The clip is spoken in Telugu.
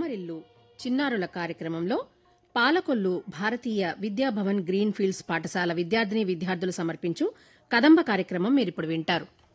బొమ్మరిల్లు చిన్నారుల కార్యక్రమంలో పాలకొల్లు భారతీయ విద్యాభవన్ గ్రీన్ ఫీల్డ్స్ పాఠశాల విద్యార్థిని విద్యార్థులు సమర్పించు కదంబ కార్యక్రమం మీరిప్పుడు వింటారు.